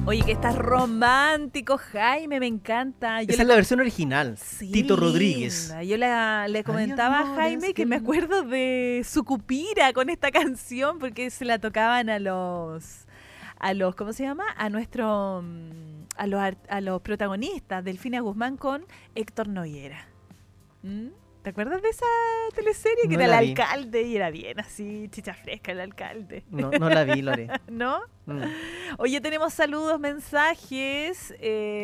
Oye, que estás romántico, Jaime, me encanta. Esa es la versión original, Sí, Tito Rodríguez. linda. Yo le comentaba a Jaime que me acuerdo de Sucupira con esta canción porque se la tocaban a los ¿cómo se llama? A los protagonistas, Delfina Guzmán con Héctor Noguera. ¿Te acuerdas de esa teleserie? Que No era la el vi. alcalde y era bien así, chicha fresca el alcalde. No la vi, Lore. ¿No? Mm. Oye, tenemos saludos, mensajes.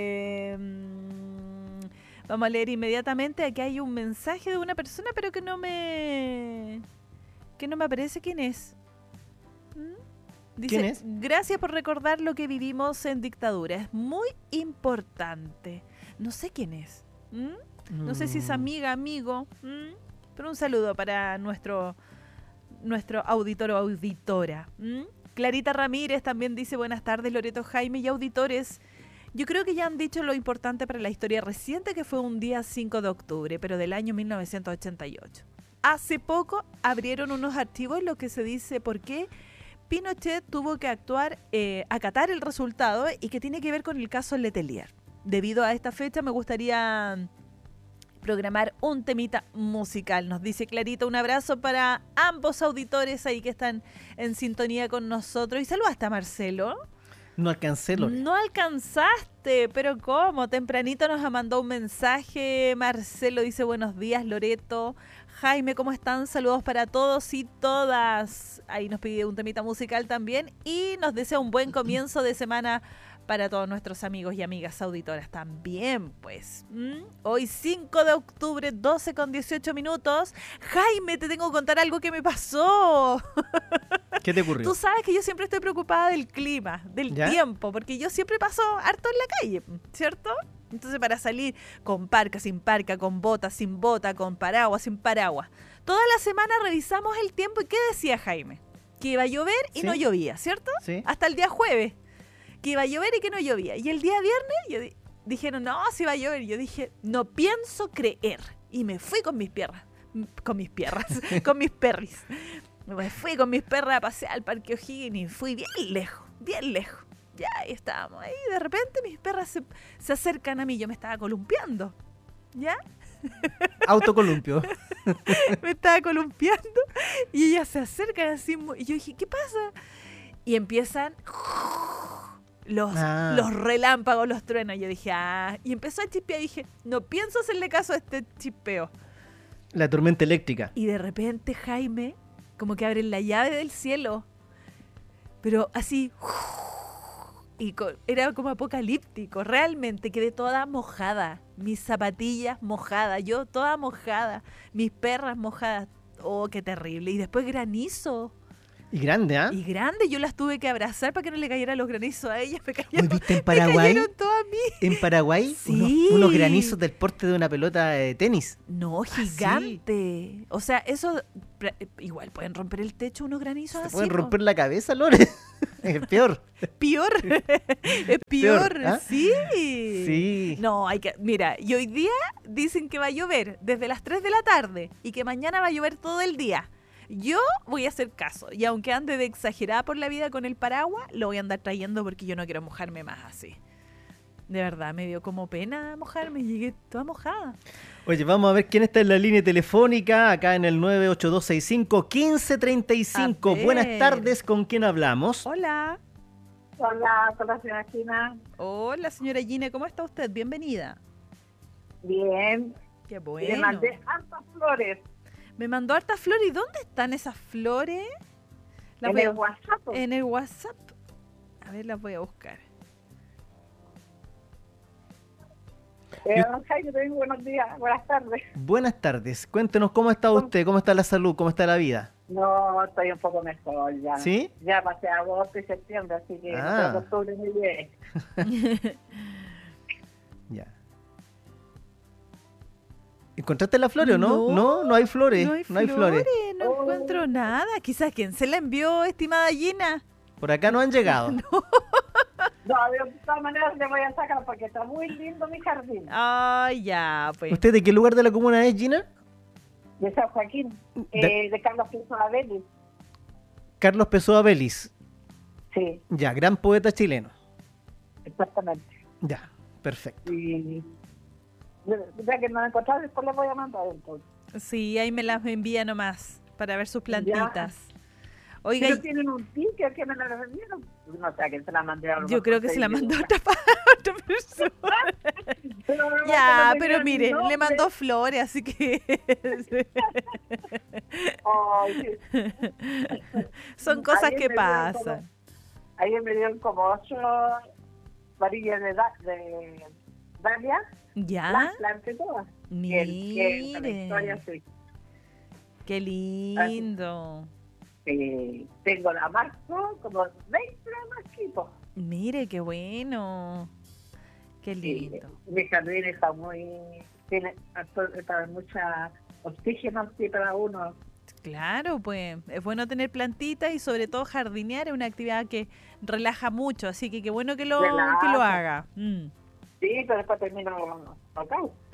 Vamos a leer inmediatamente. Aquí hay un mensaje de una persona, pero que no me aparece quién es. Dice, ¿Quién es? gracias por recordar lo que vivimos en dictadura. Es muy importante. No sé quién es. No sé si es amiga, amigo. Pero un saludo para nuestro auditor o auditora. Clarita Ramírez también dice buenas tardes, Loreto, Jaime y auditores. Yo creo que ya han dicho lo importante para la historia reciente que fue un día 5 de octubre, pero del año 1988. Hace poco abrieron unos archivos en los que se dice por qué Pinochet tuvo que acatar el resultado y que tiene que ver con el caso Letelier. Debido a esta fecha me gustaría programar un temita musical. Nos dice Clarita, un abrazo para ambos auditores ahí que están en sintonía con nosotros. Y saludaste a Marcelo. No alcancé, Lore. No alcanzaste, pero ¿cómo? Tempranito nos mandó un mensaje. Marcelo dice buenos días, Loreto. Jaime, ¿cómo están? Saludos para todos y todas. Ahí nos pide un temita musical también y nos desea un buen comienzo de semana para todos nuestros amigos y amigas auditoras también, pues. Hoy 5 de octubre, 12 con 18 minutos. Jaime, te tengo que contar algo que me pasó. ¿Qué te ocurrió? Tú sabes que yo siempre estoy preocupada del clima, del tiempo, porque yo siempre paso harto en la calle, ¿cierto? Entonces para salir con parca, sin parca, con bota, sin bota, con paraguas, sin paraguas. Toda la semana revisamos el tiempo y ¿qué decía Jaime? Que iba a llover y no llovía, ¿cierto? Sí. Hasta el día jueves. Que iba a llover y que no llovía. Y el día viernes dijeron, no, si va a llover. Yo dije, no pienso creer. Y me fui con mis perras. Con mis perris. Me fui con mis perras a pasear al Parque O'Higgins y fui bien lejos. Ya ahí estábamos. Ahí de repente mis perras se acercan a mí. Yo me estaba columpiando. ¿Ya? Autocolumpio. Me estaba columpiando y ellas se acercan así. Y yo dije, ¿qué pasa? Y empiezan los relámpagos, los truenos. Yo dije, y empezó a chispear y dije, no pienso hacerle caso a este chispeo. La tormenta eléctrica. Y de repente, Jaime, como que abren la llave del cielo. Pero así, y era como apocalíptico. Realmente quedé toda mojada. Mis zapatillas mojadas, yo toda mojada. Mis perras mojadas. Oh, qué terrible. Y después granizo. Y grande, ¿ah? Y grande, yo las tuve que abrazar para que no le cayeran los granizos a ellas. ¿Hoy viste en Paraguay? Me cayeron todas a mí. En Paraguay, Sí. unos granizos del porte de una pelota de tenis. No, gigante. O sea, eso igual pueden romper el techo unos granizos así. Pueden ¿no? romper la cabeza, Lore. Es peor. Peor. Es peor, ¿Ah? sí. Sí. No, mira, y hoy día dicen que va a llover desde las 3 de la tarde y que mañana va a llover todo el día. Yo voy a hacer caso y aunque ande de exagerada por la vida con el paraguas, lo voy a andar trayendo porque yo no quiero mojarme más así. De verdad, me dio como pena mojarme, llegué toda mojada. Oye, vamos a ver quién está en la línea telefónica, acá en el 98265-1535. A ver. Buenas tardes, ¿con quién hablamos? Hola. Hola, con la señora Gina. Hola, señora Gina, ¿cómo está usted? Bienvenida. Bien. Qué Le bueno. mandé hartas flores Me mandó hartas flores. ¿Y dónde están esas flores? Las en voy a- el WhatsApp. En el WhatsApp. A ver, las voy a buscar. Don Jaime, te digo buenos días, buenas tardes. Buenas tardes, cuéntenos cómo está usted, cómo está la salud, cómo está la vida. No, estoy un poco mejor ya. ¿Sí? Ya pasé agosto y septiembre, así que Ah. todo octubre muy bien. Ya. ¿Encontraste las flores o no? No hay flores. No hay flores, no encuentro nada. Quizás quién se la envió, estimada Gina. Por acá no han llegado. No, de todas maneras le voy a sacar porque está muy lindo mi jardín. Ay, ya, pues. ¿Usted de qué lugar de la comuna es, Gina? De San Joaquín, de Carlos Pinto Abeli. Carlos Pessoa Vélez. Sí, Ya, gran poeta chileno. exactamente. Ya, perfecto. Y ya que no he encontrado, después les voy a mandar entonces. Sí, ahí me las envía nomás para ver sus plantitas. Oiga, Pero tienen un ticket que me la vendieron. No sé a quién se la mandé. yo creo que se la mandó otra persona. Pero Ya, no pero tenía mire, ni nombre. le mandó flores, así que Ay, sí. son cosas Ayer que me dieron pasan. Ayer me dieron como 8 varillas de dalia. ¿Ya? Las planté todas. Que la historia, Mire, sí. qué lindo. Tengo la marco como 20 marquitos. Mire, qué bueno. Qué lindo. Mi jardín está tiene mucha oxígeno así para uno. Claro, pues es bueno tener plantitas y sobre todo jardinear es una actividad que relaja mucho, así que qué bueno que lo Relaja. haga. Sí, pero después termino acá.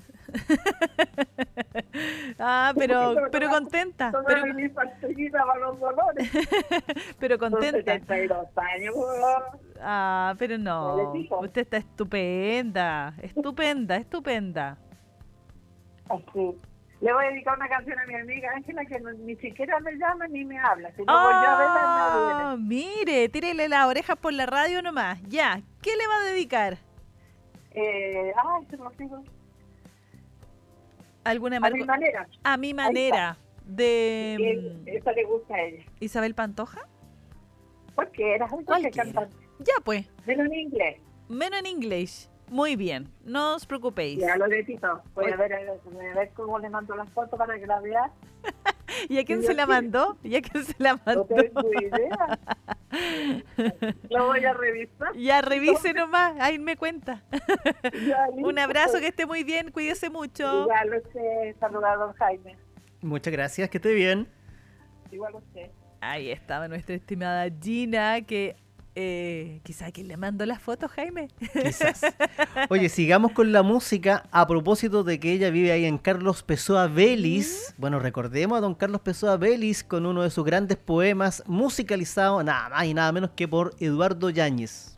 Ah, pero contenta, Toda mi pastillita para los dolores. pero Son contenta. 72 años. Ah, pero no, Pobrecito. usted está estupenda, estupenda, estupenda. Así. Le voy a dedicar una canción a mi amiga Ángela que ni siquiera me llama ni me habla. Si no voy yo a verla, no viene. Mire, tírele las orejas por la radio nomás. Ya, ¿qué le va a dedicar? Se me olvidó. ¿Alguna A mi manera. A mi manera, de Eso le gusta a ella. Isabel Pantoja. Porque era algo que Cualquiera. canta. Ya pues, Pero en inglés. menos en inglés. Muy bien, no os preocupéis. Ya lo de Tito. Voy a ver cómo le mando las fotos para que la vea. ¿Y a quién se la mandó? ¿Y a quién se la No mandó? tengo idea. Lo voy a revisar. Ya revise nomás, ahí me cuenta. Ya, listo. Un abrazo, que esté muy bien, cuídese mucho. Ya lo sé, saludar a don Jaime. Muchas gracias, que esté bien. Igual usted. Ahí estaba nuestra estimada Gina, que quizá quien le mandó las fotos, Jaime. Quizás. Oye, sigamos con la música. A propósito de que ella vive ahí en Carlos Pessoa Vélez. Bueno, recordemos a don Carlos Pessoa Vélez con uno de sus grandes poemas musicalizados, nada más y nada menos que por Eduardo Yáñez.